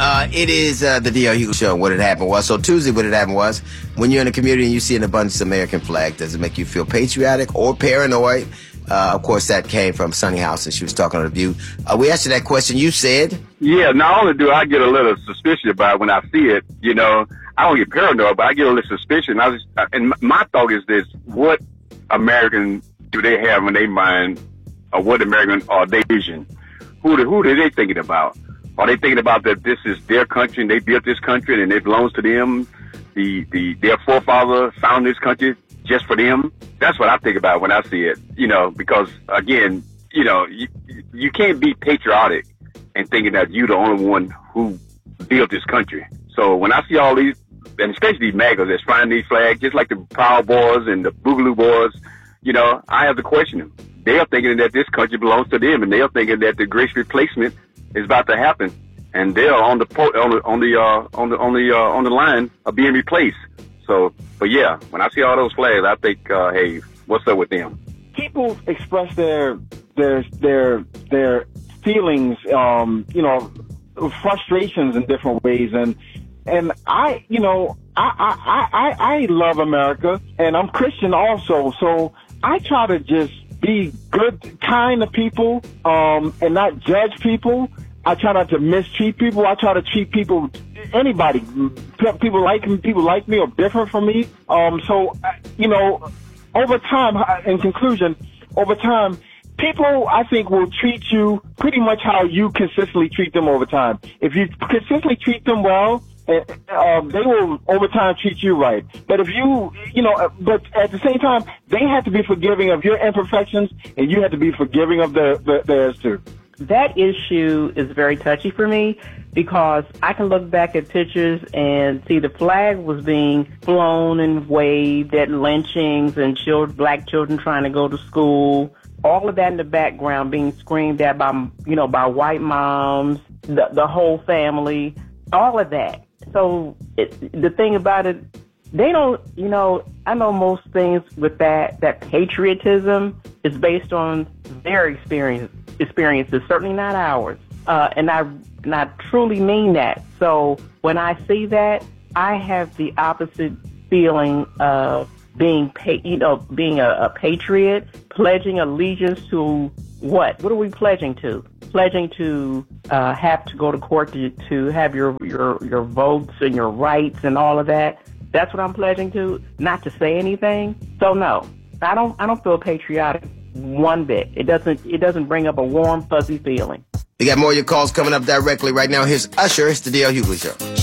It is the D.L. Hughley Show. What had happened was, so Tuesday what had happened was, when you're in a community and you see an abundance of American flag, does it make you feel patriotic or paranoid? Of course, that came from Sunny House, and she was talking on The View. We asked you that question. You said? Yeah, not only do I get a little suspicious about it when I see it, you know, I don't get paranoid, but I get a little suspicion. And my thought is this: what American do they have in their mind, or what American are they vision? Who are they thinking about? Are they thinking about that this is their country and they built this country and it belongs to them? Their forefather founded this country just for them? That's what I think about when I see it, you know, because again, you know, you can't be patriotic and thinking that you're the only one who built this country. So when I see all these, and especially these MAGAs that's flying these flags, just like the Proud Boys and the Boogaloo Boys, you know, I have to question them. They are thinking that this country belongs to them, and they are thinking that the great replacement is about to happen, and they're on the line of being replaced. So, but yeah, when I see all those flags, I think, hey, what's up with them? People express their feelings, you know, frustrations in different ways, and I, you know, I love America, and I'm Christian also, so I try to just be good, kind to people, and not judge people. I try not to mistreat people. I try to treat people, anybody, people like me or different from me. So, you know, over time, in conclusion, over time, people, I think, will treat you pretty much how you consistently treat them over time. If you consistently treat them well, they will over time treat you right. But if you know, but at the same time, they have to be forgiving of your imperfections, and you have to be forgiving of theirs too. That issue is very touchy for me because I can look back at pictures and see the flag was being flown and waved at lynchings and black children trying to go to school. All of that in the background being screamed at by white moms, the whole family, all of that. So the thing about it, they don't, you know, I know most things with that patriotism is based on their experiences, certainly not ours. And I truly mean that. So when I see that, I have the opposite feeling of being a patriot, pledging allegiance to what? What are we pledging to? Pledging to have to go to court to have your votes and your rights and all of that. That's what I'm pledging to, not to say anything. So no, I don't feel patriotic one bit. It doesn't bring up a warm, fuzzy feeling. We got more of your calls coming up directly right now. Here's Usher. It's the D.L. Hughley Show.